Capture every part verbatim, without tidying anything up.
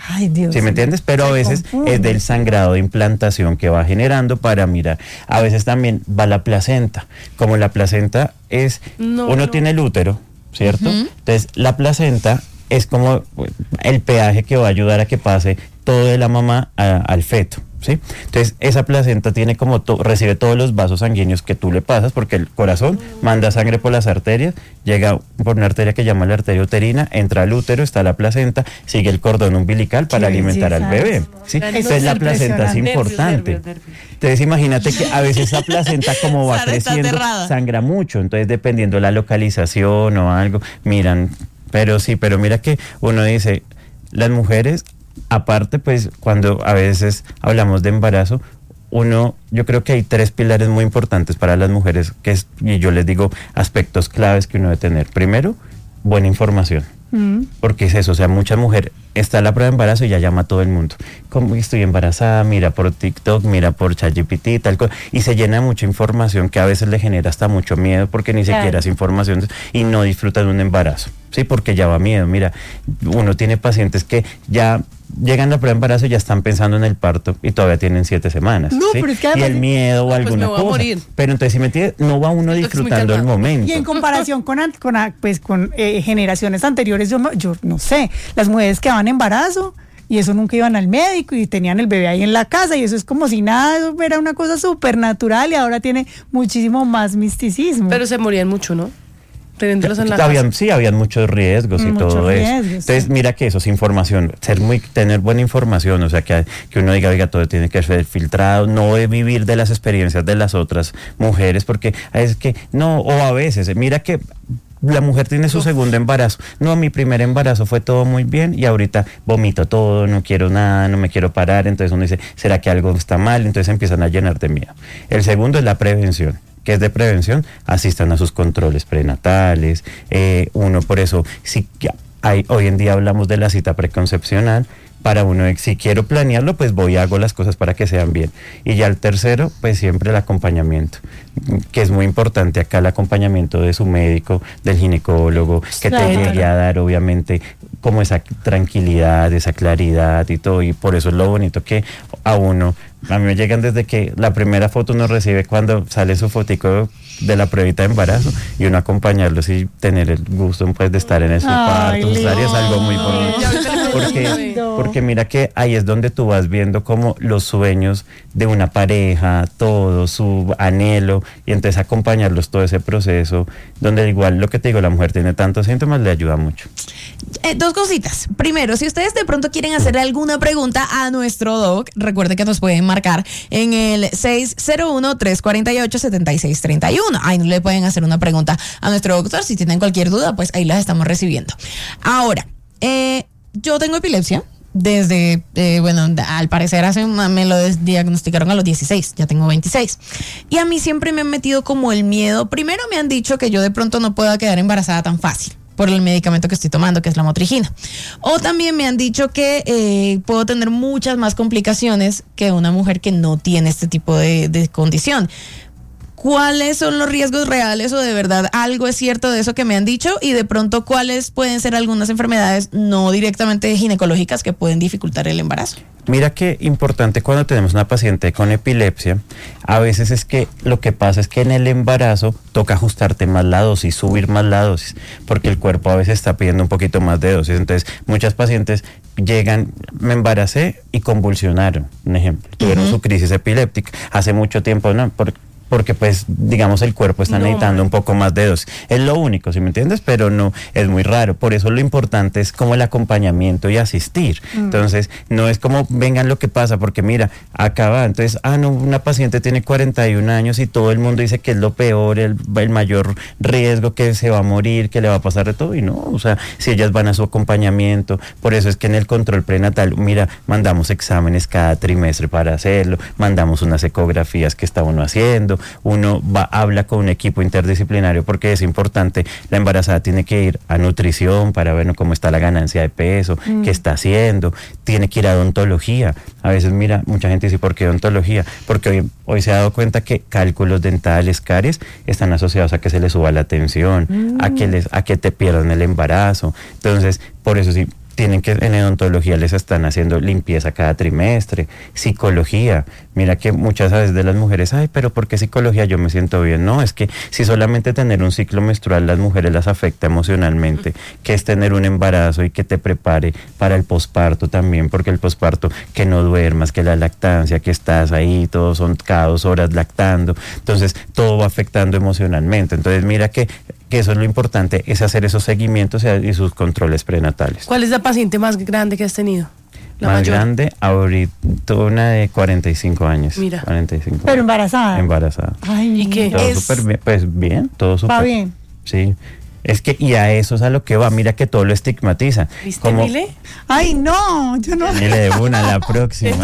Ay, Dios. ¿Sí me entiendes? Pero a veces confunde. es del sangrado de implantación que va generando para mirar. A veces también va la placenta. Como la placenta es, No, uno no. tiene el útero, ¿cierto? Ujú. Entonces la placenta es como el peaje que va a ayudar a que pase todo de la mamá a- al feto, ¿sí? Entonces esa placenta tiene como to- recibe todos los vasos sanguíneos que tú le pasas, porque el corazón manda sangre por las arterias, llega por una arteria que llama la arteria uterina, entra al útero, está la placenta, sigue el cordón umbilical para Qué alimentar al belleza. bebé, ¿sí? Eso Entonces es la placenta es impresionante. importante. Nervios, nervios, nervios. Entonces imagínate que a veces esa placenta como va Sara está creciendo aterrada. sangra mucho, entonces dependiendo la localización o algo, miran, pero sí, pero mira que uno dice, las mujeres, aparte pues cuando a veces hablamos de embarazo, uno, yo creo que hay tres pilares muy importantes para las mujeres, que es, y yo les digo, aspectos claves que uno debe tener. Primero, buena información. Mm. Porque es eso, o sea, mucha mujer está en la prueba de embarazo y ya llama a todo el mundo. Como estoy embarazada, mira por TikTok, mira por ChatGPT, tal cosa. Y se llena de mucha información que a veces le genera hasta mucho miedo porque ni Claro. siquiera es información y no disfruta de un embarazo. Sí, porque ya va miedo. Mira, uno tiene pacientes que ya llegan a la prueba de embarazo y ya están pensando en el parto y todavía tienen siete semanas. No, ¿sí? pero es que y además- el miedo o Pues alguna me voy a cosa. morir. Pero entonces, si me entiendes, no va uno Siento que es muy disfrutando el calmado. momento. Y en comparación con, an- con, a- pues, con eh, generaciones anteriores, yo no, yo no sé, las mujeres que daban embarazo y eso nunca iban al médico y tenían el bebé ahí en la casa y eso es como si nada, eso era una cosa súper natural y ahora tiene muchísimo más misticismo. Pero se morían mucho, ¿no? Teniéndolos en la casa. Habían, sí, habían muchos riesgos y Muchos todo eso. riesgos, Entonces, sí. mira que eso es información, ser muy, tener buena información, o sea, que, que uno diga, oiga, todo tiene que ser filtrado, no de vivir de las experiencias de las otras mujeres, porque es que, no, o a veces, mira que la mujer tiene su segundo embarazo. No, mi primer embarazo fue todo muy bien y ahorita vomito todo, no quiero nada, no me quiero parar. Entonces uno dice, ¿será que algo está mal? Entonces empiezan a llenar de miedo. El segundo es la prevención. Que es de prevención, asistan a sus controles prenatales. Eh, uno, por eso, si hay, hoy en día hablamos de la cita preconcepcional. Para uno, si quiero planearlo, pues voy y hago las cosas para que sean bien. Y ya el tercero, pues siempre el acompañamiento, que es muy importante acá, el acompañamiento de su médico, del ginecólogo, que Claro. te llegue a dar, obviamente, como esa tranquilidad, esa claridad y todo. Y por eso es lo bonito que a uno, a mí me llegan desde que la primera foto uno recibe cuando sale su fotico de la pruebita de embarazo y uno acompañarlos y tener el gusto pues de estar en el Ay, parto, lindo. es algo muy bonito. Ya ahorita le Porque, lindo. porque mira que ahí es donde tú vas viendo como los sueños de una pareja, todo, su anhelo, y entonces acompañarlos todo ese proceso, donde igual lo que te digo, la mujer tiene tantos síntomas, le ayuda mucho. Eh, dos cositas. Primero, si ustedes de pronto quieren hacerle alguna pregunta a nuestro doc, recuerden que nos pueden marcar en el seis cero uno, tres cuatro ocho, siete seis tres uno. Ahí le pueden hacer una pregunta a nuestro doctor. Si tienen cualquier duda, pues ahí las estamos recibiendo. Ahora, eh, yo tengo epilepsia. Desde, eh, bueno, al parecer hace una- me lo diagnosticaron a los dieciséis, ya tengo veintiséis. Y a mí siempre me han metido como el miedo. Primero me han dicho que yo de pronto no pueda quedar embarazada tan fácil por el medicamento que estoy tomando, que es la motrigina. O también me han dicho que eh, puedo tener muchas más complicaciones que una mujer que no tiene este tipo de, de condición. ¿Cuáles son los riesgos reales o de verdad algo es cierto de eso que me han dicho? Y de pronto, ¿cuáles pueden ser algunas enfermedades no directamente ginecológicas que pueden dificultar el embarazo? Mira qué importante cuando tenemos una paciente con epilepsia, a veces es que lo que pasa es que en el embarazo toca ajustarte más la dosis, subir más la dosis, porque el cuerpo a veces está pidiendo un poquito más de dosis. Entonces, muchas pacientes llegan, me embaracé y convulsionaron, un ejemplo, tuvieron Ujú. su crisis epiléptica. Hace mucho tiempo, no, por- porque pues digamos el cuerpo está No. necesitando un poco más de dosis. Es lo único, ¿sí me entiendes? Pero no, es muy raro. Por eso lo importante es como el acompañamiento y asistir. Entonces, no es como vengan lo que pasa, porque mira, acaba, entonces, ah, no, una paciente tiene cuarenta y un años y todo el mundo dice que es lo peor, el, el mayor riesgo, que se va a morir, que le va a pasar de todo, y no, o sea, si ellas van a su acompañamiento, por eso es que en el control prenatal, mira, mandamos exámenes cada trimestre para hacerlo, mandamos unas ecografías que está uno haciendo, uno va, habla con un equipo interdisciplinario, porque es importante, la embarazada tiene que ir a nutrición para ver, ¿no?, cómo está la ganancia de peso, Mm. qué está haciendo, tiene que ir a odontología. A veces, mira, mucha gente dice, ¿por qué odontología? Porque hoy, hoy se ha dado cuenta que cálculos dentales, caries, están asociados a que se les suba la tensión, Mm. a que les, a que te pierdan el embarazo. Entonces, por eso sí, tienen que, en odontología les están haciendo limpieza cada trimestre, psicología. Mira que muchas veces de las mujeres, ay, pero ¿por qué psicología? Yo me siento bien. No, es que si solamente tener un ciclo menstrual las mujeres las afecta emocionalmente, que es tener un embarazo y que te prepare para el posparto también, porque el posparto, que no duermas, que la lactancia, que estás ahí, todos son cada dos horas lactando, entonces todo va afectando emocionalmente. Entonces mira que, que eso es lo importante, es hacer esos seguimientos y sus controles prenatales. ¿Cuál es la paciente más grande que has tenido? La más mayor. grande, ahorita una de cuarenta y cinco años. Mira. cuarenta y cinco Pero embarazada. Embarazada. Ay, ¿Y qué? Todo Es- súper bien, pues bien, todo súper Va bien. Sí. Es que, y a eso es a lo que va, mira que todo lo estigmatiza. ¿Viste, Como, Mile? Ay, no, yo no. Mile de una, la próxima.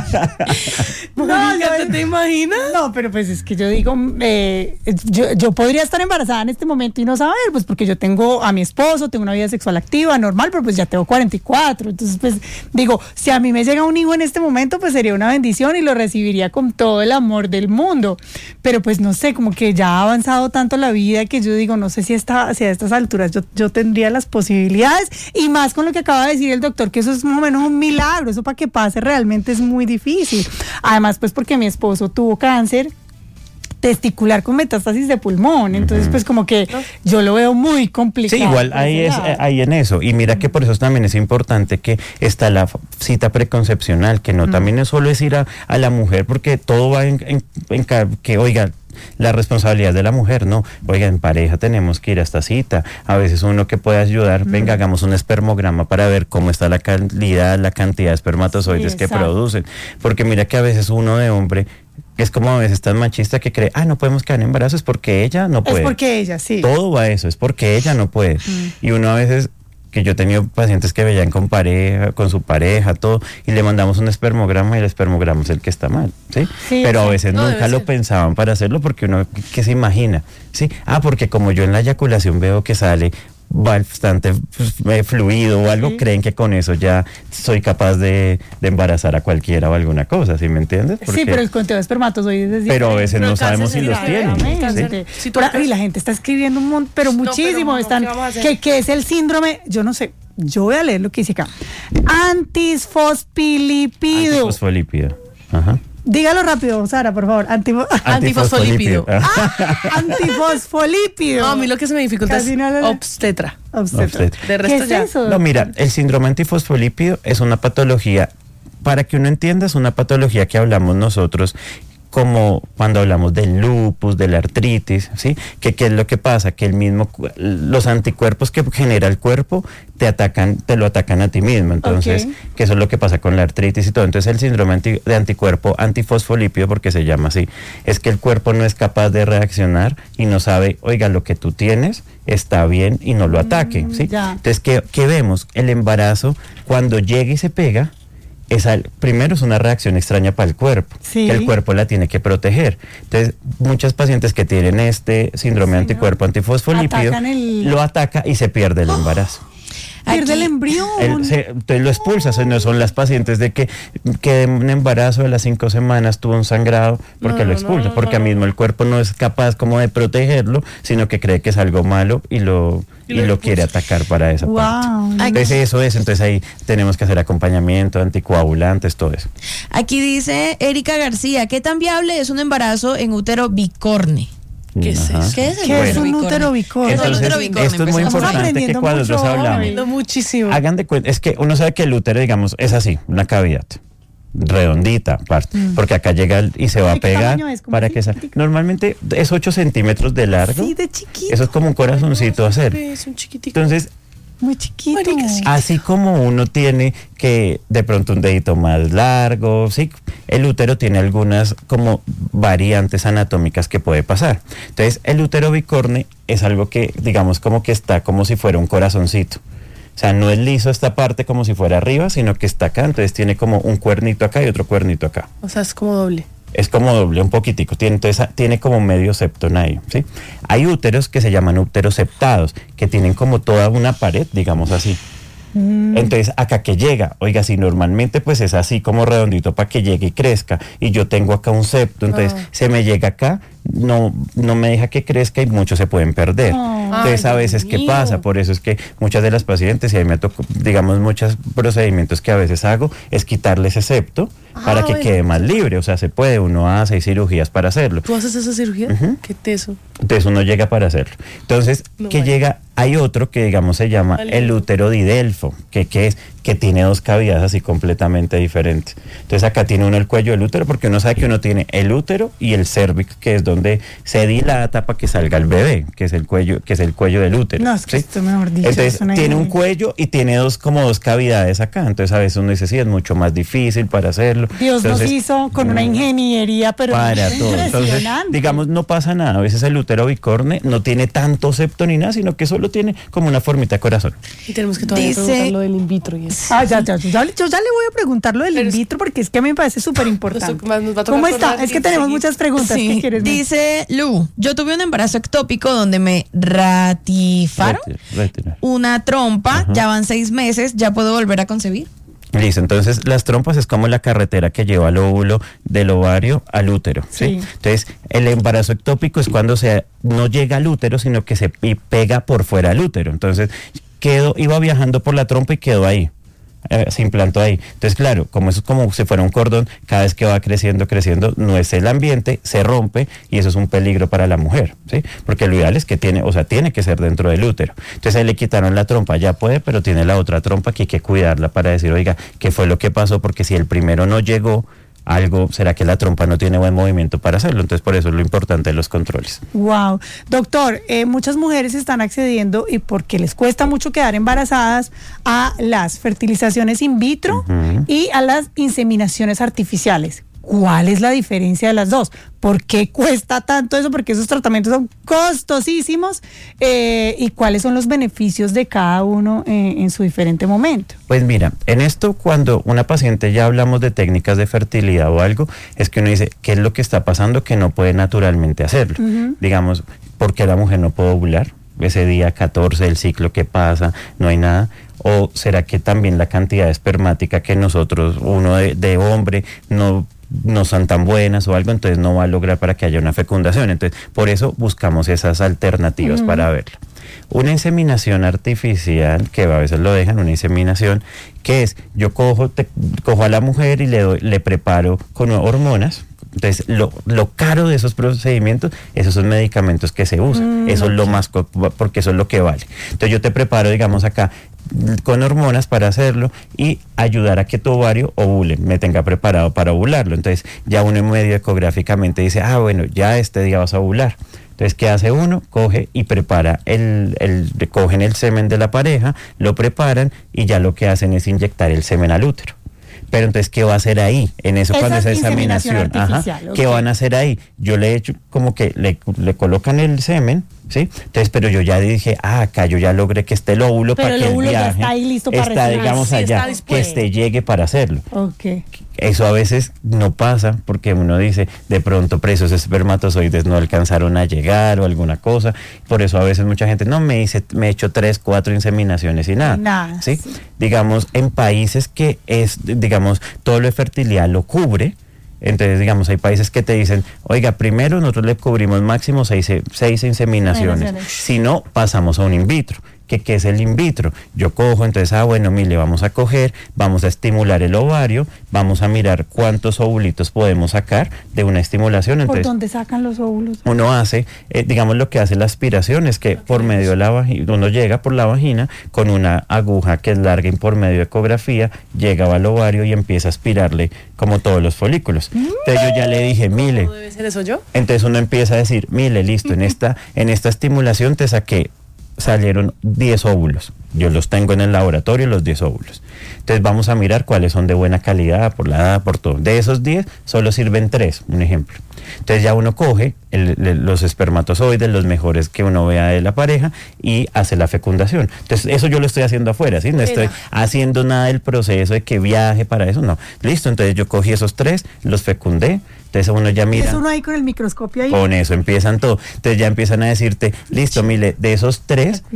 No, Marica, yo- ¿te, te imaginas? No, pero pues es que yo digo, eh, yo, yo podría estar embarazada en este momento y no saber, pues porque yo tengo a mi esposo, tengo una vida sexual activa, normal, pero pues ya tengo cuarenta y cuatro. Entonces, pues digo, si a mí me llega un hijo en este momento, pues sería una bendición y lo recibiría con todo el amor del mundo. Pero pues no sé, como que ya ha avanzado tanto la vida que yo digo, no sé si, esta, si a estas alturas yo, yo tendría las posibilidades, y más con lo que acaba de decir el doctor, que eso es más o menos un milagro, eso para que pase realmente es muy difícil. Además, pues porque mi esposo tuvo cáncer testicular con metástasis de pulmón, entonces pues como que yo lo veo muy complicado. Sí, igual por ahí ese es lado. eh, ahí en eso. Y mira que por eso también es importante que está la f- cita preconcepcional, que no también es solo es ir a, a la mujer, porque todo va en, en- en ca- que, oiga, la responsabilidad de la mujer, no, oiga, en pareja tenemos que ir a esta cita, a veces uno que puede ayudar, venga, hagamos un espermograma para ver cómo está la calidad, la cantidad de espermatozoides Sí, que exacto. producen, porque mira que a veces uno de hombre es como a veces tan machista que cree, ah, no podemos quedar en embarazo, es porque ella no puede. Es porque ella, sí. Todo va a eso, es porque ella no puede. Y uno a veces, que yo he tenido pacientes que veían con pareja, con su pareja, todo, y le mandamos un espermograma y el espermograma es el que está mal, ¿sí? Sí, Pero a sí. veces No, nunca debe lo ser. pensaban para hacerlo porque uno, ¿qué se imagina? ¿Sí? Ah, porque como yo en la eyaculación veo que sale bastante pues, eh, fluido o algo, Sí. creen que con eso ya soy capaz de, de embarazar a cualquiera o alguna cosa, ¿sí me entiendes? Sí, Porque- pero el conteo de espermatozoides es pero a diferente. veces Pero no el cáncer sabemos si sería los tienen. Exactamente. ¿sí? Si tú Pero, tocas- y la gente está escribiendo un montón, pero No, pero, muchísimo. mamá, están, ¿qué vamos a hacer? que, que es el síndrome, yo no sé, yo voy a leer lo que dice acá. Antifosfolípido. Antifosfolípido. Ajá. Dígalo rápido, Sara, por favor. Antifo- Antifosfolípido. Ah. Antifosfolípido. No, a mí lo que se me dificulta es Casi no lo- obstetra. Obstetra. Obstetra. De ¿Qué resto es ya. eso? No, mira, el síndrome antifosfolípido es una patología, para que uno entienda, es una patología que hablamos nosotros como cuando hablamos del lupus, de la artritis, ¿sí? Que qué es lo que pasa, que el mismo cu- los anticuerpos que genera el cuerpo te atacan, te lo atacan a ti mismo, entonces, Ok. que eso es lo que pasa con la artritis y todo. Entonces, el síndrome anti- de anticuerpo antifosfolípido, porque se llama así, es que el cuerpo no es capaz de reaccionar y no sabe, oiga, lo que tú tienes está bien y no lo ataque, ¿sí? ya. Entonces, ¿qué, qué vemos? El embarazo, cuando llega y se pega, es al- primero es una reacción extraña para el cuerpo, Sí. que el cuerpo la tiene que proteger. Entonces, muchas pacientes que tienen este síndrome de Sí, anticuerpo antifosfolípido, Atacan el- lo ataca y se pierde el embarazo. Pierde el Aquí- embrión. El- se- entonces lo expulsa, o sea, no son las pacientes de que, que un embarazo de las cinco semanas tuvo un sangrado porque No, lo no, expulsa, no, porque no. mismo el cuerpo no es capaz como de protegerlo, sino que cree que es algo malo y lo, Y y lo lo expulsa. quiere atacar para esa parte. Wow. Ay, Entonces eso es, entonces ahí tenemos que hacer acompañamiento, anticoagulantes, todo eso. Aquí dice Erika García, ¿qué tan viable es un embarazo en útero bicorne? ¿Qué es Ajá. eso? ¿Qué es el ¿Qué es útero un bicorne? útero bicorne? ¿Qué es el Entonces, útero bicorne? esto es muy Empecemos importante aprendiendo que cuando mucho nosotros hoy. hablamos, Aprendiendo muchísimo. hagan de cuenta, es que uno sabe que el útero, digamos, es así, una cavidad redondita aparte, porque acá llega el- y se va ¿De a qué pegar tamaño es? ¿Como para así, que sa- chiquitica? normalmente es ocho centímetros de largo. Sí, de chiquito. Eso es como un corazoncito hacer. Es un chiquitico. Entonces, Muy chiquito. Marica, sí. así como uno tiene que de pronto un dedito más largo, sí, el útero tiene algunas como variantes anatómicas que puede pasar. Entonces, el útero bicorne es algo que, digamos, como que está como si fuera un corazoncito. O sea, no es liso esta parte como si fuera arriba, sino que está acá. Entonces tiene como un cuernito acá y otro cuernito acá. O sea, es como doble. Es como doble, un poquitico. Tiene, entonces a- tiene como medio septón ahí, ¿sí? Hay úteros que se llaman úteros septados, que tienen como toda una pared, digamos así. Entonces, acá que llega, oiga, si normalmente pues es así como redondito para que llegue y crezca, y yo tengo acá un septo, entonces Ah. se me llega acá, no, no me deja que crezca y muchos se pueden perder. Oh. Entonces, Ay, a veces, Dios ¿qué mío. pasa? Por eso es que muchas de las pacientes, y a mí me tocó, digamos, muchos procedimientos que a veces hago, es quitarle ese septo Ah, para que bueno. quede más libre. O sea, se puede, uno hace cirugías para hacerlo. ¿Tú haces esa cirugía? Ujú. Qué teso. Entonces uno llega para hacerlo. Entonces, No que vaya. llega, hay otro que digamos se llama Vale. el útero didelfo, que, que es que tiene dos cavidades así completamente diferentes. Entonces acá tiene uno el cuello del útero, porque uno sabe que uno tiene el útero y el cérvix, que es donde se dilata para que salga el bebé, que es el cuello, que es el cuello del útero. No, es que ¿sí? esto, mejor dicho, Entonces es una tiene un idea. cuello y tiene dos como dos cavidades acá. Entonces a veces uno dice, sí, es mucho más difícil para hacerlo. Dios Entonces, nos hizo con una ingeniería, pero para todo. Entonces, impresionante. digamos, no pasa nada. A veces el útero bicorne no tiene tanto septo ni nada, sino que solo tiene como una formita de corazón. Y tenemos que todavía Dice- preguntar lo del in vitro y eso. Ah, ya, ya, yo, ya, yo ya le voy a preguntar lo del Pero in es- vitro porque es que a mí me parece súper importante. Nos va a tocar ¿Cómo está? acordar Es que y tenemos seguir. muchas preguntas. Sí, ¿Qué quieres? dice Lu, yo tuve un embarazo ectópico donde me ratifaron Reti- retirar. una trompa, Ajá. ya van seis meses, ya puedo volver a concebir. Listo, entonces las trompas es como la carretera que lleva al óvulo del ovario al útero, ¿sí? Sí. Entonces, el embarazo ectópico es cuando se no llega al útero, sino que se pi- pega por fuera del útero. Entonces, quedó, iba viajando por la trompa y quedó ahí. eh, se implantó ahí. Entonces, claro, como eso es como si fuera un cordón, cada vez que va creciendo, creciendo, no es el ambiente, se rompe y eso es un peligro para la mujer, ¿sí? Porque lo ideal es que tiene, o sea, tiene que ser dentro del útero. Entonces ahí le quitaron la trompa, ya puede, pero tiene la otra trompa que hay que cuidarla para decir, oiga, ¿qué fue lo que pasó? Porque si el primero no llegó, algo, será que la trompa no tiene buen movimiento para hacerlo. Entonces, por eso es lo importante de los controles. Wow. Doctor, eh, muchas mujeres están accediendo y porque les cuesta mucho quedar embarazadas a las fertilizaciones in vitro Ujú. y a las inseminaciones artificiales. ¿Cuál es la diferencia de las dos? ¿Por qué cuesta tanto eso? Porque esos tratamientos son costosísimos. Eh, ¿Y cuáles son los beneficios de cada uno eh, en su diferente momento? Pues mira, en esto cuando una paciente ya hablamos de técnicas de fertilidad o algo, es que uno dice, ¿qué es lo que está pasando que no puede naturalmente hacerlo? Ujú. Digamos, ¿por qué la mujer no puede ovular? Ese día catorce del ciclo que pasa, no hay nada. ¿O será que también la cantidad espermática que nosotros, uno de, de hombre, no no son tan buenas o algo, entonces no va a lograr para que haya una fecundación? Entonces, por eso buscamos esas alternativas Ujú. para verlo. Una inseminación artificial, que a veces lo dejan, una inseminación, que es, yo cojo, te, cojo a la mujer y le, doy, le preparo con hormonas. Entonces, lo, lo caro de esos procedimientos, esos son medicamentos que se usan. Mm, eso es lo más, co- porque eso es lo que vale. Entonces, yo te preparo, digamos, acá con hormonas para hacerlo y ayudar a que tu ovario ovule, me tenga preparado para ovularlo. Entonces, ya uno en medio ecográficamente dice, ah, bueno, ya este día vas a ovular. Entonces, ¿qué hace uno? Coge y prepara, el, el, cogen el semen de la pareja, lo preparan y ya lo que hacen es inyectar el semen al útero. Pero entonces, ¿qué va a hacer ahí? En eso, Esa cuando esa es inseminación examinación, ajá, artificial, ¿qué ok. van a hacer ahí? Yo le he hecho como que le, le colocan el semen, ¿sí? Entonces, pero yo ya dije, ah, acá yo ya logré que esté el óvulo Pero para el que el óvulo ya viaje está ahí listo para está, recibir. digamos, Sí, está allá, que dispuesto. este llegue para hacerlo. Ok. Eso a veces no pasa porque uno dice, de pronto presos espermatozoides no alcanzaron a llegar o alguna cosa. Por eso a veces mucha gente, no, me hice, me he hecho tres, cuatro inseminaciones y nada. Nada, ¿sí? sí. Digamos, en países que es, digamos, todo lo de fertilidad lo cubre. Entonces, digamos, hay países que te dicen, oiga, primero nosotros le cubrimos máximo seis, seis inseminaciones. Inseminaciones. Si no, pasamos a un in vitro. ¿Qué, ¿Qué es el in vitro? Yo cojo, entonces, ah, bueno, mire, vamos a coger, vamos a estimular el ovario, vamos a mirar cuántos ovulitos podemos sacar de una estimulación. ¿Por Entonces, dónde sacan los óvulos? uno hace, eh, digamos, lo que hace la aspiración es que por medio de la vagina, uno llega por la vagina con una aguja que es larga y por medio de ecografía llega al ovario y empieza a aspirarle como todos los folículos. Entonces yo ya le dije, mire, ¿No debe ser eso yo? entonces uno empieza a decir, mire, listo, en esta, en esta estimulación te saqué, salieron diez óvulos. Yo los tengo en el laboratorio, los diez óvulos. Entonces vamos a mirar cuáles son de buena calidad, por la edad, por todo. De esos diez, solo sirven tres, un ejemplo. Entonces ya uno coge el- el- los espermatozoides, los mejores que uno vea de la pareja, y hace la fecundación. Entonces eso yo lo estoy haciendo afuera, ¿sí? No estoy haciendo nada del proceso de que viaje para eso, no. Listo, entonces yo cogí esos tres, los fecundé, entonces uno ya mira. Es uno ahí con el microscopio ahí. Con eso empiezan todo. Entonces ya empiezan a decirte, listo, mire, de esos tres,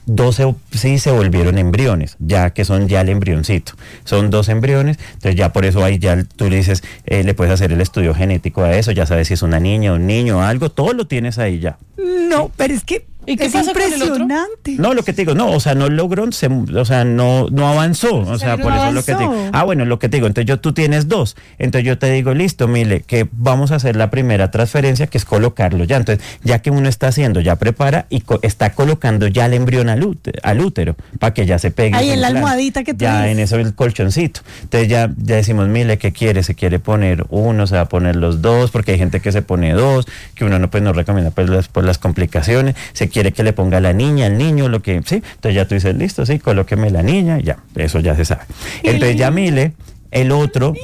dos se, sí se volvieron embriones, ya que son ya el embrioncito. Son dos embriones, entonces ya por eso ahí ya tú le dices, eh, le puedes hacer el estudio genético a eso, ya sabes si es una niña, un niño, algo, todo lo tienes ahí ya. No, pero es que ¿Y qué es pasa con el otro? impresionante. No, lo que te digo, no, o sea, no logró, se, o sea, no, no avanzó, o sea, no por eso es lo que te digo. avanzó. Ah, bueno, lo que te digo, entonces yo, tú tienes dos, entonces yo te digo, listo, Mile, que vamos a hacer la primera transferencia, que es colocarlo ya, entonces, ya que uno está haciendo, ya prepara y co- está colocando ya el embrión al, útero, al útero, para que ya se pegue. Ahí ese en la implante. almohadita que tú Ya dices. en eso el colchoncito, entonces ya, ya decimos, Mile, ¿qué quiere? Se quiere poner uno, se va a poner los dos, porque hay gente que se pone dos, que uno no, pues, no recomienda, pues, las, por las complicaciones, se quiere que le ponga la niña, el niño, lo que, sí, entonces ya tú dices, listo, sí, colóqueme la niña, ya, eso ya se sabe. Entonces ya Mile, el otro,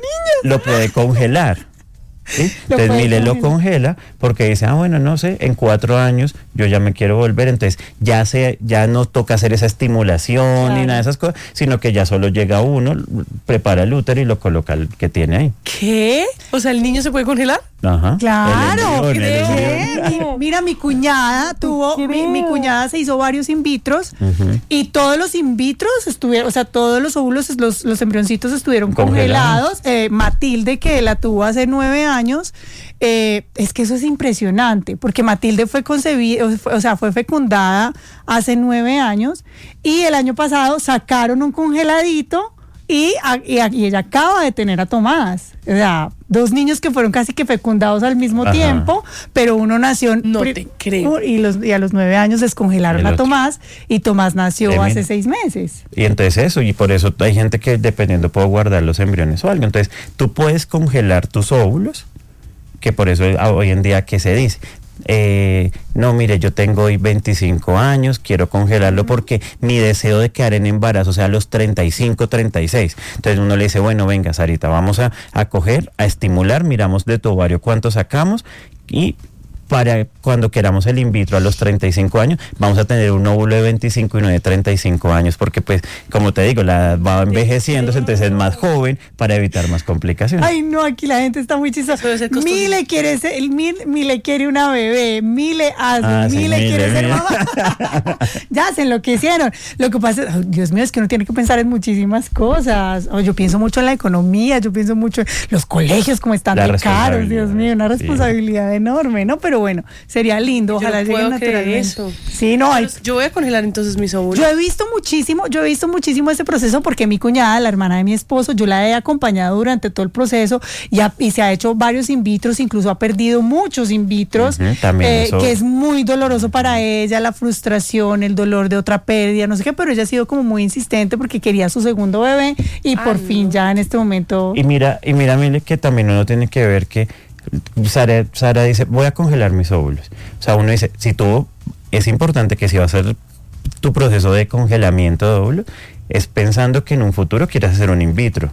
lo puede congelar. ¿Sí? Lo Entonces puede Mile lo congelar. congela porque dice, ah, bueno, no sé, en cuatro años yo ya me quiero volver, entonces ya se, ya no toca hacer esa estimulación ni Claro. nada de esas cosas, sino que ya solo llega uno, prepara el útero y lo coloca el que tiene ahí. ¿Qué? O sea, ¿el niño se puede congelar? Ajá. Claro, El embrión, el ¿qué? embrión. Mi- Mira, mi cuñada tuvo, mi, mi cuñada se hizo varios in vitros Ujú. y todos los in vitros estuvieron, o sea, todos los óvulos, los, los embrioncitos estuvieron Congelados. congelados. Eh, Matilde, que la tuvo hace nueve años, eh, es que eso es impresionante, porque Matilde fue concebida, o fue- o sea, fue fecundada hace nueve años y el año pasado sacaron un congeladito. Y, a- y, a- y ella acaba de tener a Tomás. O sea, dos niños que fueron casi que fecundados al mismo Ajá. tiempo, pero uno nació. No pri- te creo. Y, los, y a los nueve años descongelaron El a otro. Tomás y Tomás nació Eh, hace mira. seis meses. Y entonces eso, y por eso hay gente que dependiendo puede guardar los embriones o algo. Entonces tú puedes congelar tus óvulos, que por eso a- hoy en día que se dice, eh, no, mire, yo tengo hoy veinticinco años, quiero congelarlo porque mi deseo de quedar en embarazo, o sea, a los treinta y cinco, treinta y seis. Entonces uno le dice, bueno, venga, Sarita, vamos a, a coger, a estimular, miramos de tu ovario cuánto sacamos y para cuando queramos el in vitro a los treinta y cinco años, vamos a tener un óvulo de veinticinco y no de treinta y cinco años, porque pues, como te digo, la edad va envejeciéndose, entonces es más joven para evitar más complicaciones. Ay, no, aquí la gente está muy chistosa. Eso debe ser costoso. Mile quiere ser, el Mil- Mile quiere una bebé, Mile hace, Ah, sí, Mile Mile, quiere ser Mile. mamá. Ya se enloquecieron. Lo que pasa es, ay, Dios mío, es que uno tiene que pensar en muchísimas cosas. Oh, yo pienso mucho en la economía, yo pienso mucho en los colegios como están La de caros, Dios mío, una sí. responsabilidad enorme, ¿no? Pero bueno, sería lindo, Yo ojalá no llegue puedo creer naturalmente. eso. Sí, no, hay, Pues yo voy a congelar entonces mis óvulos. yo he visto muchísimo, yo he visto muchísimo ese proceso porque mi cuñada, la hermana de mi esposo, yo la he acompañado durante todo el proceso y, ha- y se ha hecho varios in vitros, incluso ha perdido muchos in vitros, Ujú, también eh, eso. que es muy doloroso para ella, la frustración, el dolor de otra pérdida, no sé qué, pero ella ha sido como muy insistente porque quería su segundo bebé y Ah, por no. fin ya en este momento... Y mira, y mira, Mile, que también uno tiene que ver que Sara, Sara dice, voy a congelar mis óvulos. O sea, uno dice, si tú, es importante que si va a ser tu proceso de congelamiento de óvulos, es pensando que en un futuro quieras hacer un in vitro.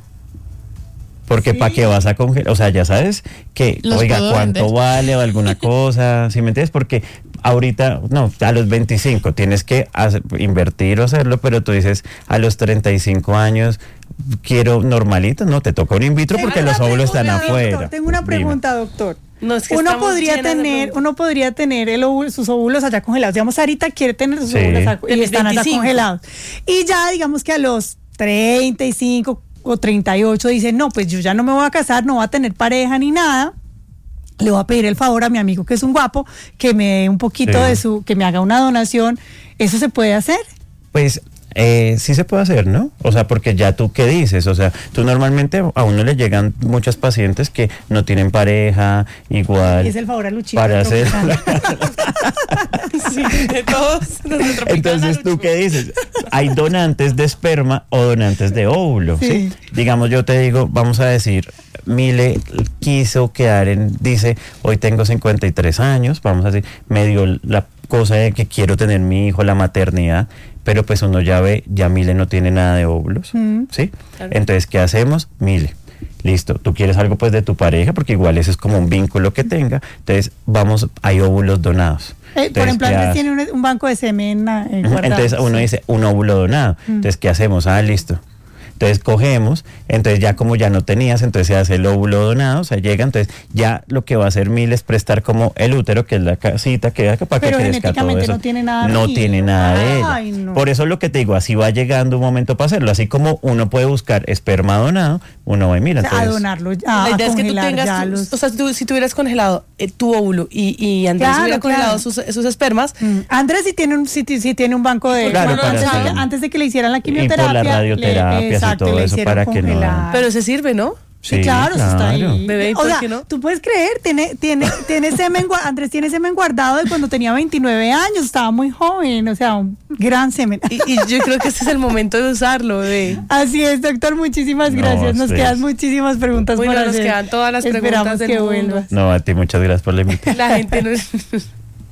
Porque Sí. para qué vas a congelar, o sea, ya sabes que, Los oiga, puedo cuánto vender. vale o alguna cosa, ¿sí me entiendes? Porque ahorita, no, a los veinticinco tienes que hacer- invertir o hacerlo, pero tú dices, a los treinta y cinco años quiero normalito, no, te toca un in vitro Tengo porque una los óvulos están pregunta, afuera. doctor, tengo una Dime. pregunta, doctor. No, es que uno estamos podría llenas de tener, preguntas. uno podría tener el óvulo- sus óvulos allá congelados. Digamos, Sarita quiere tener sus Sí. óvulos acá- y El están allá veinticinco. congelados. Y ya digamos que a los treinta y cinco o treinta y ocho dice, no, pues yo ya no me voy a casar, no voy a tener pareja ni nada. Le voy a pedir el favor a mi amigo que es un guapo, que me dé un poquito Sí. de su, que me haga una donación. ¿Eso se puede hacer? Pues eh, sí se puede hacer, ¿no? O sea, porque ya tú qué dices, o sea, tú normalmente a uno le llegan muchos pacientes que no tienen pareja, igual. Y es el favor a Luchito. para de hacer. Tropicana. Sí, de todos. los de Tropicana, Entonces, ¿tú Lucho. qué dices? Hay donantes de esperma o donantes de óvulo, ¿sí? Sí. Digamos, yo te digo, vamos a decir, Mile quiso quedar en, dice, hoy tengo cincuenta y tres años, vamos a decir, me dio la cosa de que quiero tener mi hijo, la maternidad, pero pues uno ya ve, ya Mile no tiene nada de óvulos, Mm. ¿sí? Claro. Entonces, ¿qué hacemos? Mile. Listo, tú quieres algo pues de tu pareja, porque igual eso es como un vínculo que tenga, entonces vamos, hay óvulos donados. Eh, por Entonces, ejemplo, ¿qué antes hace? tiene un, un banco de semen eh, Ujú, guardado. entonces uno Sí. dice un óvulo donado. Entonces, ¿qué hacemos? Ah, listo. Entonces cogemos, entonces ya como ya no tenías, entonces se hace el óvulo donado, o sea, llega, entonces ya lo que va a hacer Mil es prestar como el útero, que es la casita que da para Pero que crezca todo genéticamente eso. no tiene nada de No Mil. tiene nada de Ay, ella. no. Por eso es lo que te digo, así va llegando un momento para hacerlo, así como uno puede buscar esperma donado, uno va y mira, O sea, a entonces... donarlo, a, La a idea es que tú congelar tengas, ya tu- los- o sea, tú, si tuvieras congelado eh, tu óvulo y, y Andrés Claro, hubiera congelado claro. sus, sus espermas, Mm. Andrés sí tiene un sí, ti- sí tiene un banco de Claro, bueno, para antes, hacer- antes de que le hicieran la Y por quimioterapia las radioterapias y exacto, todo le eso hicieron para que no- congelar. pero se sirve, ¿no? Sí, claro, eso está ahí. Bebé, ¿y o por sea, qué no? tú puedes creer, tiene, tiene, tiene semen, gua- Andrés tiene semen guardado de cuando tenía veintinueve años, estaba muy joven, o sea, un gran semen. Y, y yo creo que este es el momento de usarlo, bebé. Así es, doctor, muchísimas No, gracias. Nos sí. quedan muchísimas preguntas Bueno, por nos hacer. quedan todas las Esperamos preguntas del que mundo. vuelvas. No, a ti muchas gracias por la invitación. La gente no